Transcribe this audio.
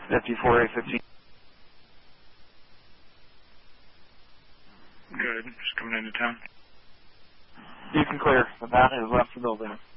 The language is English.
54A15. Good. Just coming into town. You can clear. The van has left the building.